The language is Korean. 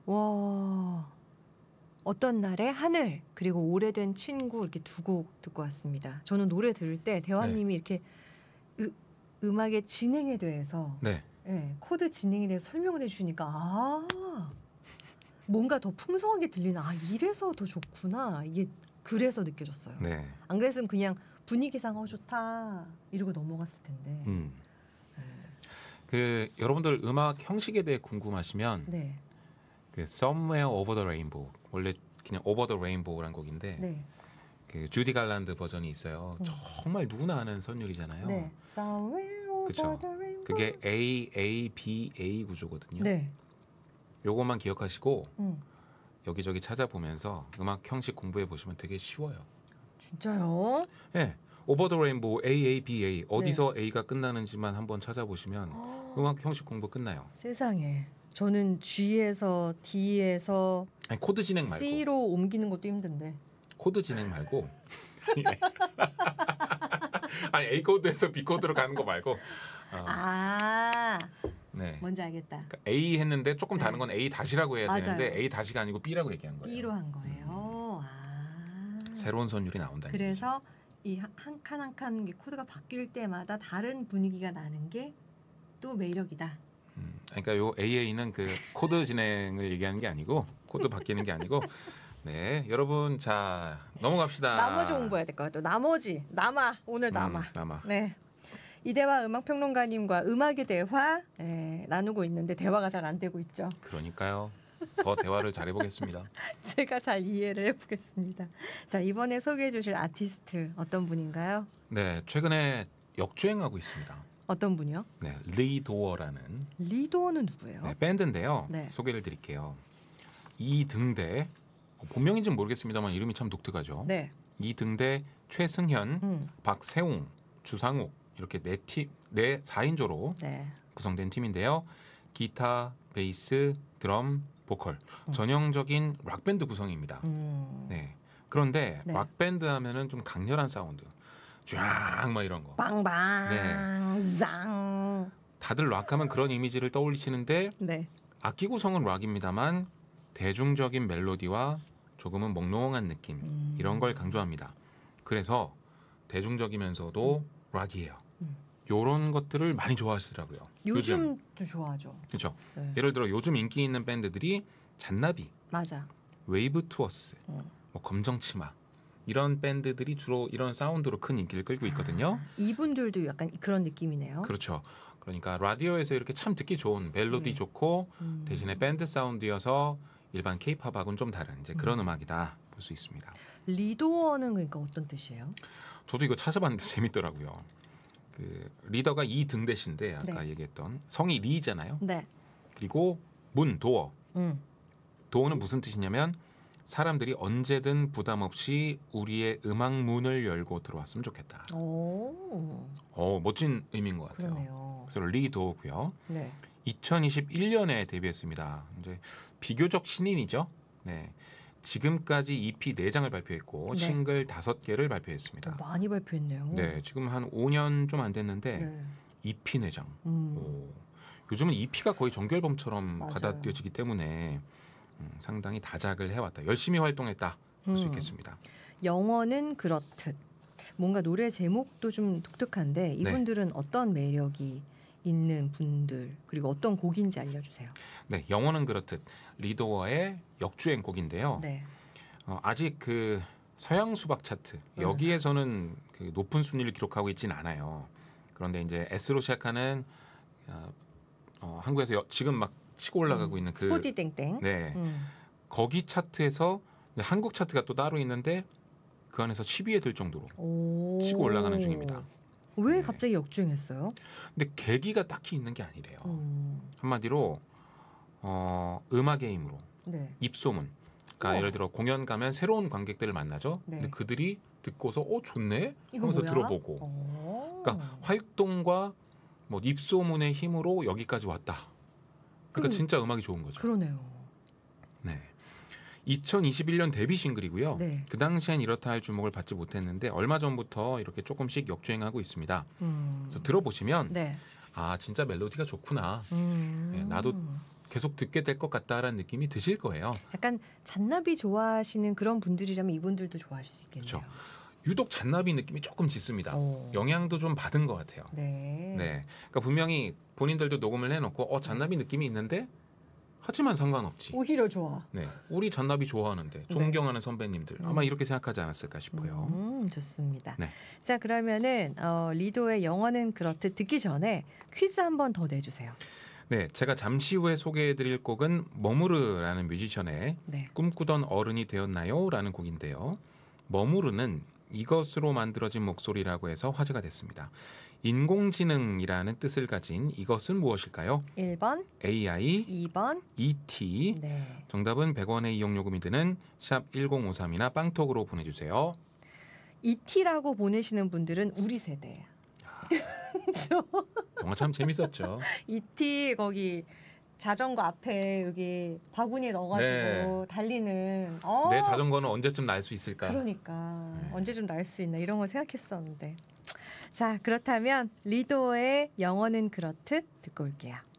와. 어떤 날의 하늘 그리고 오래된 친구 이렇게 두 곡 듣고 왔습니다. 저는 노래 들을 때 대화님이 이렇게 음악의 진행에 대해서 네. 예, 코드 진행에 대해서 설명을 해주시니까 뭔가 더 풍성하게 들리나 이래서 더 좋구나 이게 그래서 느껴졌어요. 네. 안 그랬으면 그냥 분위기상 좋다 이러고 넘어갔을 텐데. 그 여러분들 음악 형식에 대해 궁금하시면 네. 그 Somewhere Over the Rainbow 원래 그냥 Over the Rainbow라는 곡인데 네. 그 주디 갈란드 버전이 있어요. 정말 누구나 아는 선율이잖아요. 네. Somewhere over 그쵸. the rainbow. 그게 A A B A 구조거든요. 네. 요것만 기억하시고 여기저기 찾아보면서 음악 형식 공부해 보시면 되게 쉬워요. 진짜요? 네. Over the Rainbow A A B A 어디서 A가 끝나는지만 한번 찾아보시면 음악 형식 공부 끝나요. 세상에. 저는 G에서 D에서 아니, 코드 진행 말고. C로 옮기는 것도 힘든데. 코드 진행 말고. 아니 A 코드에서 B 코드로 가는 거 말고. 네. 뭔지 알겠다. 그러니까 A 했는데 조금 다른 건 A 다시라고 해야 맞아요. 되는데 A 다시가 아니고 B라고 얘기한 거예요. B로 한 거예요. 새로운 선율이 나온다는 그래서 이 한 칸 한 칸 코드가 바뀔 때마다 다른 분위기가 나는 게 또 매력이다. 그러니까 요 AA는 그 코드 진행을 얘기하는 게 아니고 코드 바뀌는 게 아니고 네 여러분 자 넘어갑시다. 나머지 공부해야 될 것 같아요. 나머지 오늘 남아. 네. 이대화 음악평론가님과 음악의 대화 나누고 있는데 대화가 잘 안 되고 있죠. 그러니까요. 더 대화를 잘해보겠습니다. 제가 잘 이해를 해보겠습니다. 자 이번에 소개해주실 아티스트 어떤 분인가요? 네 최근에 역주행하고 있습니다. 어떤 분이요? 네 리도어라는 리도어는 누구예요? 네, 밴드인데요. 네. 소개를 드릴게요. 이등대 본명인지는 모르겠습니다만 이름이 참 독특하죠. 네. 이등대 최승현, 박세웅, 주상욱 이렇게 네 4인조로 네. 구성된 팀인데요. 기타, 베이스, 드럼, 보컬 전형적인 락 밴드 구성입니다. 네. 그런데 네. 락 밴드 하면은 좀 강렬한 사운드, 쫙막 이런 거. 빵빵, 네. 짱. 다들 락하면 그런 이미지를 떠올리시는데 네. 악기 구성은 락입니다만 대중적인 멜로디와 조금은 몽롱한 느낌 이런 걸 강조합니다. 그래서 대중적이면서도 락이에요. 요런 것들을 많이 좋아하시더라고요. 요즘도 좋아하죠. 그렇죠. 네. 예를 들어 요즘 인기 있는 밴드들이 잔나비, 맞아. 웨이브 투어스, 뭐 검정치마 이런 밴드들이 주로 이런 사운드로 큰 인기를 끌고 있거든요. 이분들도 약간 그런 느낌이네요. 그렇죠. 그러니까 라디오에서 이렇게 참 듣기 좋은 멜로디 좋고 대신에 밴드 사운드여서 일반 케이팝하고는 좀 다른 이제 그런 음악이다 볼 수 있습니다. 리도어는 그러니까 어떤 뜻이에요? 저도 이거 찾아봤는데 재밌더라고요. 그 리더가 이등대 씨인데 아까 네. 얘기했던 성이 리잖아요. 네. 그리고 도어. 도어는 무슨 뜻이냐면 사람들이 언제든 부담 없이 우리의 음악 문을 열고 들어왔으면 좋겠다. 오. 멋진 의미인 것 같아요. 그러네요. 그래서 리도어고요. 네. 2021년에 데뷔했습니다. 이제 비교적 신인이죠. 네. 지금까지 EP 4장을 발표했고 네. 싱글 5개를 발표했습니다. 많이 발표했네요. 네, 지금 한 5년 좀 안 됐는데 네. EP 4장. 요즘은 EP가 거의 정규앨범처럼 맞아요. 받아들여지기 때문에 상당히 다작을 해왔다. 열심히 활동했다 볼 수 있겠습니다. 영어는 그렇듯 뭔가 노래 제목도 좀 독특한데 이분들은 어떤 매력이 있는 분들 그리고 어떤 곡인지 알려주세요. 네, 영어는 그렇듯 리도어의 역주행 곡인데요. 네. 아직 그 서양 수박 차트 여기에서는 그 높은 순위를 기록하고 있지는 않아요. 그런데 이제 S로 시작하는 한국에서 지금 막 치고 올라가고 있는 그 스포티 땡땡. 네, 거기 차트에서 한국 차트가 또 따로 있는데 그 안에서 10위에 들 정도로 치고 올라가는 중입니다. 왜 갑자기 역주행했어요? 근데 계기가 딱히 있는 게 아니래요. 한마디로 음악의 힘으로 네. 입소문. 그러니까 예를 들어 공연 가면 새로운 관객들을 만나죠. 네. 근데 그들이 듣고서 좋네 이거 하면서 뭐야? 들어보고. 그러니까 활동과 뭐 입소문의 힘으로 여기까지 왔다. 그러니까 진짜 음악이 좋은 거죠. 그러네요. 네. 2021년 데뷔 싱글이고요. 네. 그 당시엔 이렇다 할 주목을 받지 못했는데 얼마 전부터 이렇게 조금씩 역주행하고 있습니다. 그래서 들어보시면 네. 진짜 멜로디가 좋구나. 네, 나도 계속 듣게 될 것 같다라는 느낌이 드실 거예요. 약간 잔나비 좋아하시는 그런 분들이라면 이분들도 좋아하실 수 있겠네요. 그렇죠. 유독 잔나비 느낌이 조금 짙습니다. 오. 영향도 좀 받은 것 같아요. 네. 네, 그러니까 분명히 본인들도 녹음을 해놓고 잔나비 느낌이 있는데 하지만 상관없지. 오히려 좋아. 네, 우리 잔나비 좋아하는데 존경하는 선배님들 아마 이렇게 생각하지 않았을까 싶어요. 좋습니다. 네. 자, 그러면은 리도의 영어는 그렇듯 듣기 전에 퀴즈 한 번 더 내주세요. 네, 제가 잠시 후에 소개해드릴 곡은 머무르라는 뮤지션의 네. 꿈꾸던 어른이 되었나요?라는 곡인데요. 머무르는 이것으로 만들어진 목소리라고 해서 화제가 됐습니다. 인공지능이라는 뜻을 가진 이것은 무엇일까요? 1번, AI, 2번. ET. 네. 정답은 100원의 이용요금이 드는 샵 1053이나 빵톡으로 보내주세요. ET라고 보내시는 분들은 우리 세대예요. 그렇죠? 영화 참 재밌었죠. ET 거기 자전거 앞에 여기 바구니에 넣어가지고 네. 달리는. 내 자전거는 언제쯤 날 수 있을까? 그러니까 네. 언제쯤 날 수 있나 이런 거 생각했었는데. 자, 그렇다면 리도의 영어는 그렇듯 듣고 올게요.